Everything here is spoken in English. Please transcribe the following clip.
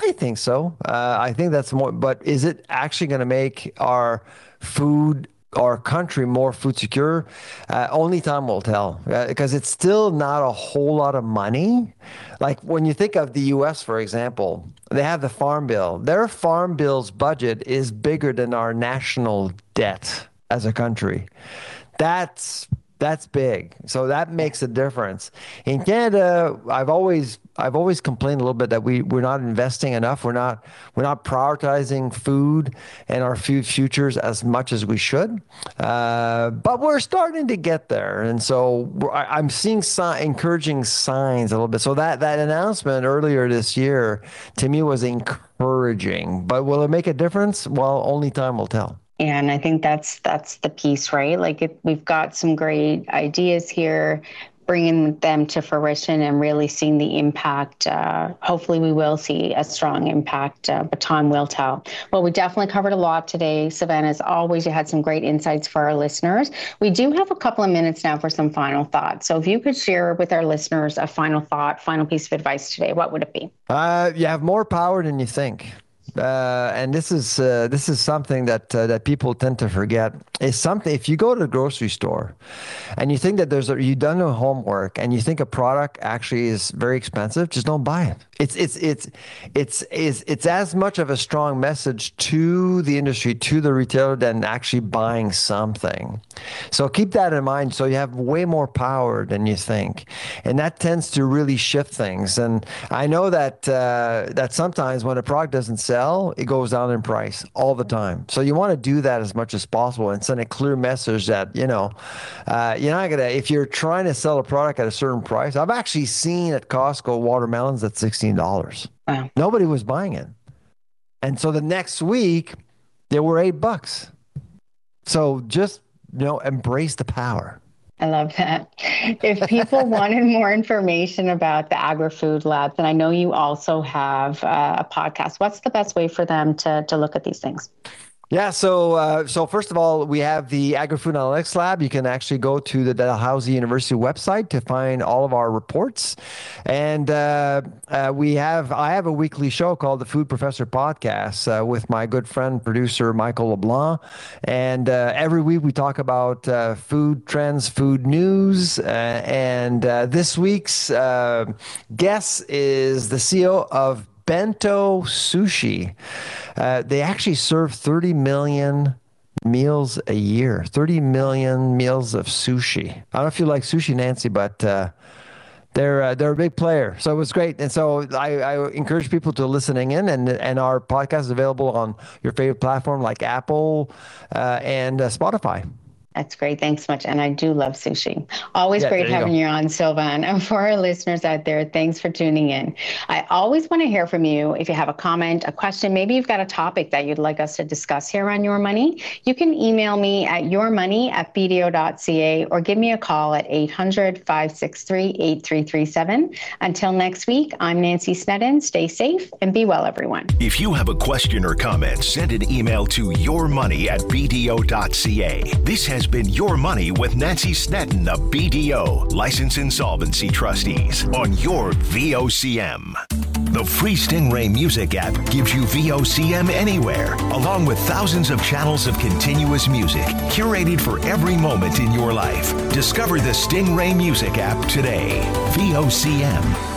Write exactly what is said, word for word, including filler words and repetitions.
I think so. Uh, I think that's more, but is it actually going to make our food, our country more food secure? Uh, only time will tell, uh, because it's still not a whole lot of money. Like when you think of the U S, for example, they have the Farm Bill. Their Farm Bill's budget is bigger than our national debt as a country. That's that's big. So that makes a difference. In Canada, I've always I've always complained a little bit that we we're not investing enough. We're not we're not prioritizing food and our food futures as much as we should. Uh, but we're starting to get there, and so we're, I, I'm seeing si- encouraging signs a little bit. So that that announcement earlier this year to me was encouraging. But will it make a difference? Well, only time will tell. And I think that's that's the piece, right? Like it, we've got some great ideas here, bringing them to fruition and really seeing the impact. Uh, hopefully we will see a strong impact, uh, but time will tell. Well, we definitely covered a lot today. Savannah, as always, you had some great insights for our listeners. We do have a couple of minutes now for some final thoughts. So if you could share with our listeners a final thought, final piece of advice today, what would it be? Uh, you have more power than you think. Uh, and this is uh, this is something that uh, that people tend to forget. Is something if you go to the grocery store, and you think that there's a, you've done no homework, and you think a product actually is very expensive, just don't buy it. It's it's it's it's it's it's as much of a strong message to the industry, to the retailer, than actually buying something. So keep that in mind. So you have way more power than you think, and that tends to really shift things. And I know that uh, that sometimes when a product doesn't sell, it goes down in price all the time. So you want to do that as much as possible and send a clear message that, you know, uh, you're not going to, if you're trying to sell a product at a certain price. I've actually seen at Costco watermelons at sixteen dollars. Wow. Nobody was buying it. And so the next week they were eight bucks. So just, you know, embrace the power. I love that. If people wanted more information about the Agri-Food Labs, and I know you also have uh, a podcast, what's the best way for them to, to look at these things? Yeah, so uh, so first of all, we have the Agri-Food Analytics Lab. You can actually go to the Dalhousie University website to find all of our reports, and uh, uh, we have I have a weekly show called the Food Professor Podcast uh, with my good friend producer Michael LeBlanc, and uh, every week we talk about uh, food trends, food news, uh, and uh, this week's uh, guest is the C E O of Bento Sushi. Uh, they actually serve thirty million meals a year, thirty million meals of sushi. I don't know if you like sushi, Nancy, but uh, they're uh, they're a big player. So it was great. And so I, I encourage people to listening in, and and our podcast is available on your favorite platform like Apple uh, and uh, Spotify. That's great. Thanks so much. And I do love sushi. Always yeah, great you having go. you on, Sylvain. And for our listeners out there, thanks for tuning in. I always want to hear from you. If you have a comment, a question, maybe you've got a topic that you'd like us to discuss here on Your Money, you can email me at yourmoney at b d o dot c a or give me a call at eight hundred, five six three, eight three three seven. Until next week, I'm Nancy Sneddon. Stay safe and be well, everyone. If you have a question or comment, send an email to yourmoney at b d o dot c a. This has been Your Money with Nancy Sneddon of B D O, Licensed Insolvency Trustees, on your V O C M. The free Stingray Music app gives you V O C M anywhere, along with thousands of channels of continuous music, curated for every moment in your life. Discover the Stingray Music app today. V O C M.